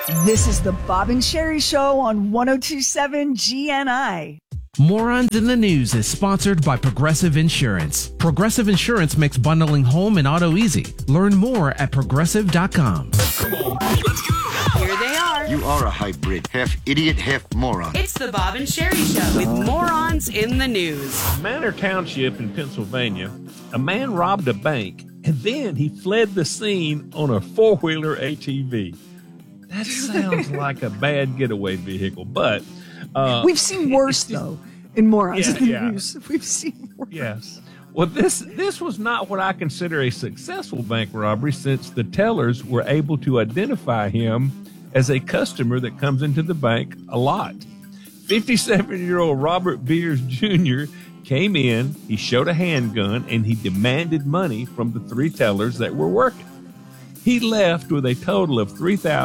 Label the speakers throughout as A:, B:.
A: This is the Bob and Sherry Show on 102.7 GNI.
B: Morons in the News is sponsored by Progressive Insurance. Progressive Insurance makes bundling home and auto easy. Learn more at progressive.com.
C: Come on, let's go.
D: Here they are.
E: You are a hybrid, half idiot, half moron.
D: It's the Bob and Sherry Show with Morons in the News.
F: Manor Township in Pennsylvania, a man robbed a bank and then he fled the scene on a four-wheeler ATV. That sounds like a bad getaway vehicle, but...
A: we've seen worse, though, in Morons in the News. We've seen worse.
F: Yes. Well, this was not what I consider a successful bank robbery, since the tellers were able to identify him as a customer that comes into the bank a lot. 57-year-old Robert Beers Jr. came in, he showed a handgun, and he demanded money from the three tellers that were working. He left with a total of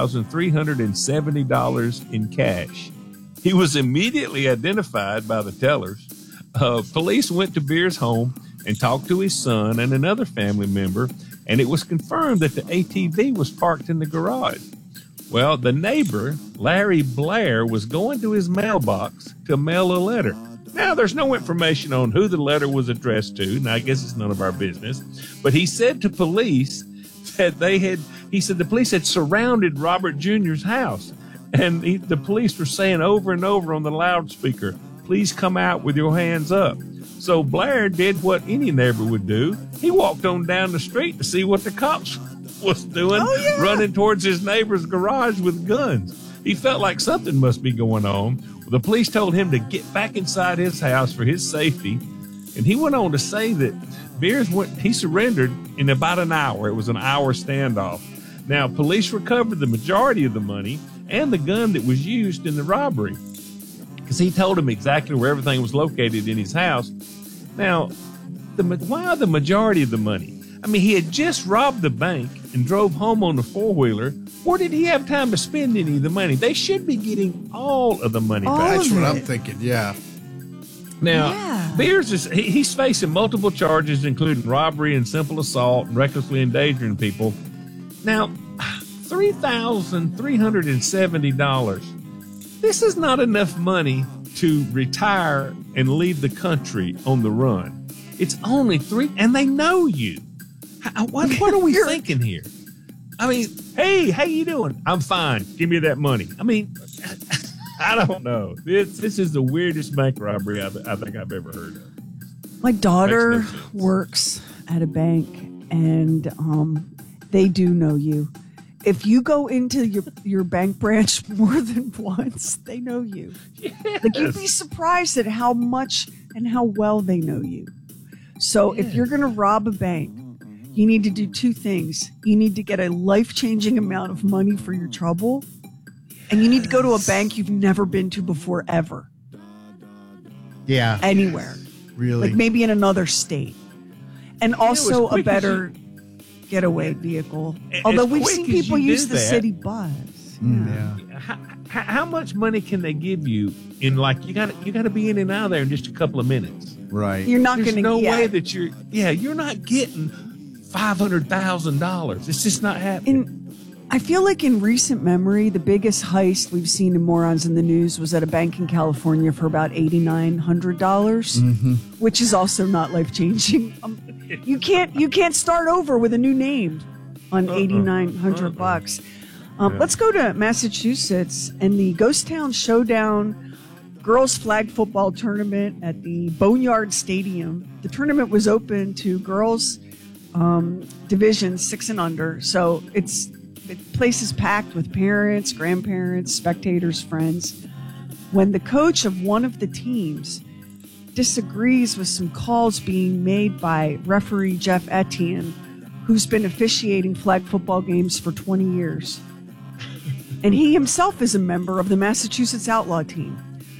F: $3,370 in cash. He was immediately identified by the tellers. Police went to Beers' home and talked to his son and another family member, and it was confirmed that the ATV was parked in the garage. Well, the neighbor, Larry Blair, was going to his mailbox to mail a letter. Now, there's no information on who the letter was addressed to, and I guess it's none of our business, but he said to police that the police had surrounded Robert Jr.'s house. And the police were saying over and over on the loudspeaker, "Please come out with your hands up." So Blair did what any neighbor would do. He walked on down the street to see what the cops was doing, running towards his neighbor's garage with guns. He felt like something must be going on. The police told him to get back inside his house for his safety. And he went on to say that he surrendered in about an hour. It was an hour standoff. Now, police recovered the majority of the money and the gun that was used in the robbery, because he told him exactly where everything was located in his house. Now, why the majority of the money? I mean, he had just robbed the bank and drove home on the four-wheeler. Or did he have time to spend any of the money? They should be getting all of the money back.
G: That's what I'm thinking, yeah.
F: Now, Beers he's facing multiple charges, including robbery and simple assault and recklessly endangering people. Now, $3,370. This is not enough money to retire and leave the country on the run. It's only and they know you. What are we thinking here? I mean, hey, how you doing? I'm fine. Give me that money. I mean, I don't know. This is the weirdest bank robbery I think I've ever heard of.
A: My daughter works at a bank, and they do know you. If you go into your bank branch more than once, they know you. Yes. Like, you'd be surprised at how much and how well they know you. So if you're going to rob a bank, you need to do two things. You need to get a life-changing amount of money for your trouble, and you need to go to a bank you've never been to before, ever.
G: Yeah.
A: Anywhere.
G: Really?
A: Like maybe in another state. And also a better getaway vehicle. Although we've seen people use the city bus.
G: Yeah.
F: How much money can they give you in, like, you got to be in and out of there in just a couple of minutes?
G: Right.
A: You're not going to
F: There's no way that you're not getting $500,000. It's just not happening.
A: I feel like in recent memory, the biggest heist we've seen in Morons in the News was at a bank in California for about $8,900, which is also not life-changing. You can't start over with a new name on $8,900. Let's go to Massachusetts and the Ghost Town Showdown girls flag football tournament at the Boneyard Stadium. The tournament was open to girls division 6 and under, so the place is packed with parents, grandparents, spectators, friends. When the coach of one of the teams disagrees with some calls being made by referee Jeff Etienne, who's been officiating flag football games for 20 years. And he himself is a member of the Massachusetts Outlaw team.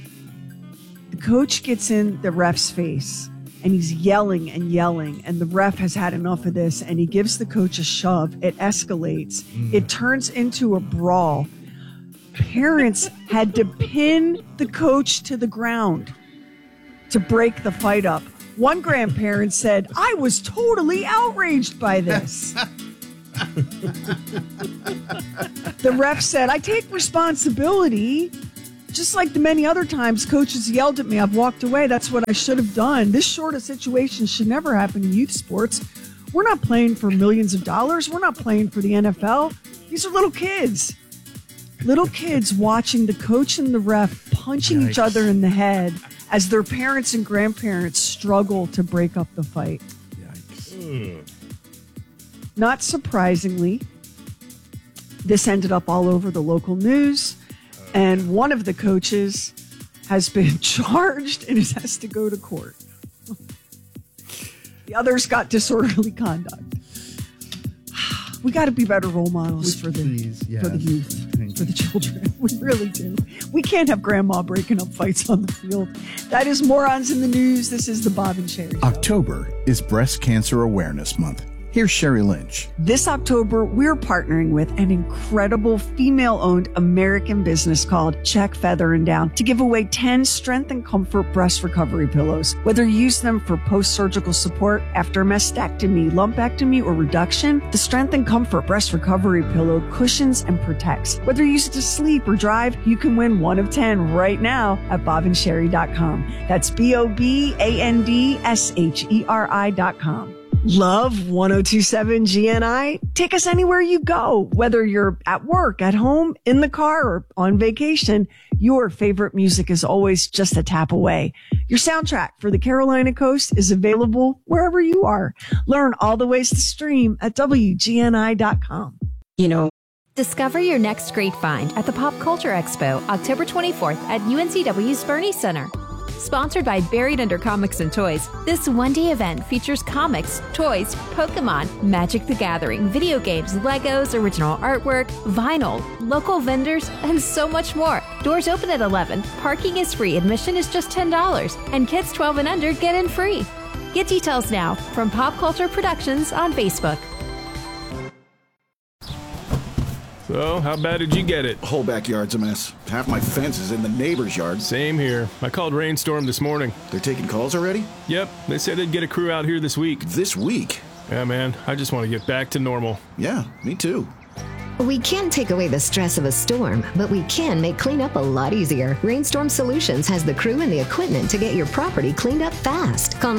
A: The coach gets in the ref's face, and he's yelling and yelling, and the ref has had enough of this, and he gives the coach a shove. It escalates. It turns into a brawl. Parents had to pin the coach to the ground to break the fight up. One grandparent said, "I was totally outraged by this." The ref said, I take responsibility. Just like the many other times coaches yelled at me, I've walked away. That's what I should have done. This sort of situation should never happen in youth sports. We're not playing for millions of dollars. We're not playing for the NFL. These are little kids. Little kids watching the coach and the ref punching each other in the head as their parents and grandparents struggle to break up the fight. Not surprisingly, this ended up all over the local news, and one of the coaches has been charged and has to go to court. The others got disorderly conduct. We got to be better role models for the youth, for the children. We really do. We can't have grandma breaking up fights on the field. That is Morons in the News. This is the Bob and Sherry Show.
H: October is Breast Cancer Awareness Month. Here's Sherry Lynch.
A: This October, we're partnering with an incredible female-owned American business called Check, Feather, and Down to give away 10 Strength and Comfort breast recovery pillows. Whether you use them for post-surgical support after mastectomy, lumpectomy, or reduction, the Strength and Comfort breast recovery pillow cushions and protects. Whether you use it to sleep or drive, you can win one of 10 right now at bobandsherry.com. That's BOBANDSHERI.com. Love 1027 GNI? Take us anywhere you go. Whether you're at work, at home, in the car, or on vacation, your favorite music is always just a tap away. Your soundtrack for the Carolina Coast is available wherever you are. Learn all the ways to stream at WGNI.com.
I: Discover your next great find at the Pop Culture Expo, October 24th at UNCW's Bernie Center. Sponsored by Buried Under Comics and Toys, this one-day event features comics, toys, Pokemon, Magic the Gathering, video games, Legos, original artwork, vinyl, local vendors, and so much more. Doors open at 11, parking is free, admission is just $10, and kids 12 and under get in free. Get details now from Pop Culture Productions on Facebook.
J: So, how bad did you get it?
H: Whole backyard's a mess. Half my fence is in the neighbor's yard.
J: Same here. I called Rainstorm this morning.
H: They're taking calls already?
J: Yep, they said they'd get a crew out here this week.
H: This week?
J: Yeah, man, I just want to get back to normal.
H: Yeah, me too.
K: We can't take away the stress of a storm, but we can make cleanup a lot easier. Rainstorm Solutions has the crew and the equipment to get your property cleaned up fast. Call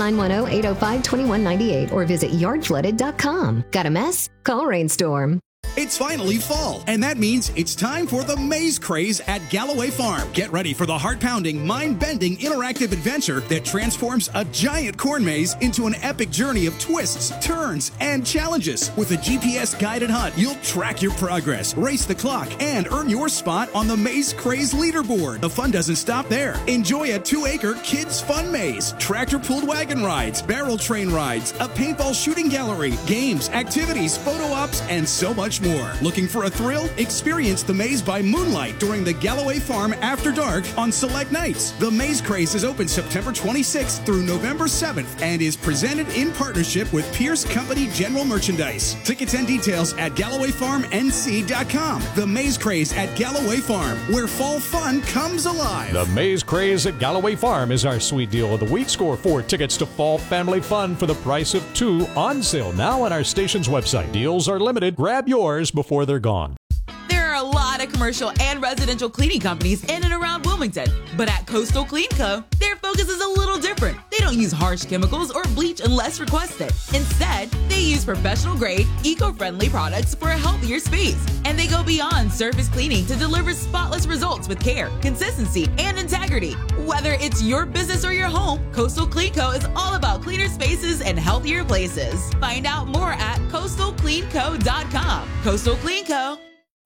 K: 910-805-2198 or visit yardflooded.com. Got a mess? Call Rainstorm.
L: It's finally fall, and that means it's time for the Maze Craze at Galloway Farm. Get ready for the heart-pounding, mind-bending, interactive adventure that transforms a giant corn maze into an epic journey of twists, turns, and challenges. With a GPS-guided hunt, you'll track your progress, race the clock, and earn your spot on the Maze Craze leaderboard. The fun doesn't stop there. Enjoy a 2-acre kids' fun maze, tractor-pulled wagon rides, barrel train rides, a paintball shooting gallery, games, activities, photo ops, and so much more. Looking for a thrill? Experience the maze by moonlight during the Galloway Farm After Dark on select nights. The Maze Craze is open September 26th through November 7th and is presented in partnership with Pierce Company General Merchandise. Tickets and details at GallowayFarmNC.com. The Maze Craze at Galloway Farm, where fall fun comes alive.
M: The Maze Craze at Galloway Farm is our sweet deal of the week. Score 4 tickets to fall family fun for the price of 2 on sale now on our station's website. Deals are limited. Grab yours before they're gone.
N: There are a lot of commercial and residential cleaning companies in and around Wilmington, but at Coastal Clean Co., their focus is a little different. They don't use harsh chemicals or bleach unless requested. Instead, they use professional-grade, eco-friendly products for a healthier space, and they go beyond surface cleaning to deliver spotless results with care, consistency, and integrity. Whether it's your business or your home, Coastal Clean Co. is all about cleaner spaces and healthier places. Find out more at coastalcleanco.com. Coastal Clean Co.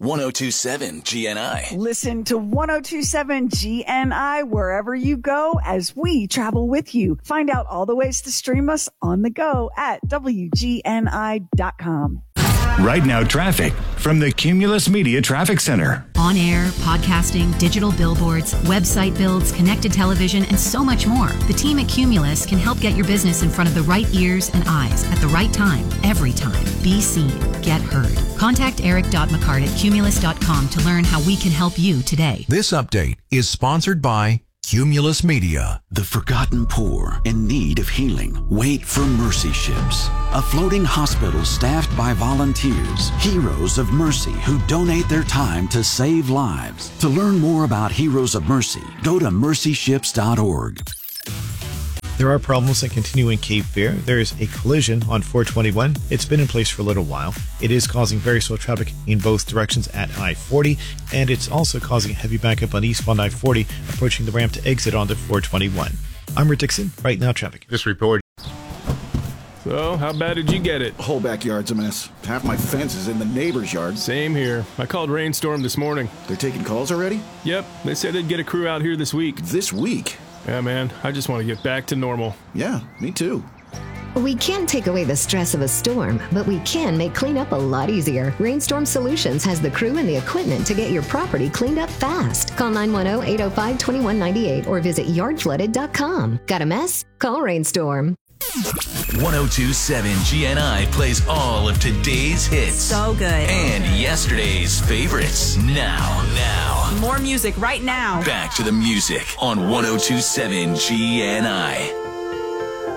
C: 1027 GNI.
A: Listen to 1027 GNI wherever you go as we travel with you. Find out all the ways to stream us on the go at WGNI.com.
O: Right now, traffic from the Cumulus Media Traffic Center.
P: On air, podcasting, digital billboards, website builds, connected television, and so much more. The team at Cumulus can help get your business in front of the right ears and eyes at the right time, every time. Be seen. Get heard. Contact Eric.McCart at Cumulus.com to learn how we can help you today.
Q: This update is sponsored by Cumulus Media.
R: The forgotten poor in need of healing wait for Mercy Ships, a floating hospital staffed by volunteers, heroes of mercy who donate their time to save lives. To learn more about Heroes of Mercy, go to mercyships.org.
S: There are problems that continue in Cape Fear. There is a collision on 421. It's been in place for a little while. It is causing very slow traffic in both directions at I-40, and it's also causing heavy backup on eastbound I-40 approaching the ramp to exit onto 421. I'm Rick Dixon. Right now, traffic.
T: This report.
J: So, how bad did you get it?
U: Whole backyard's a mess. Half my fence is in the neighbor's yard.
J: Same here. I called Rainstorm this morning.
U: They're taking calls already?
J: Yep. They said they'd get a crew out here this week.
U: This week?
J: Yeah, man. I just want to get back to normal.
U: Yeah, me too.
K: We can't take away the stress of a storm, but we can make cleanup a lot easier. Rainstorm Solutions has the crew and the equipment to get your property cleaned up fast. Call 910-805-2198 or visit yardflooded.com. Got a mess? Call Rainstorm.
C: 1027 GNI plays all of today's hits.
D: So good.
C: And yesterday's favorites. Now.
D: More music right now.
C: Back to the music on 1027 GNI.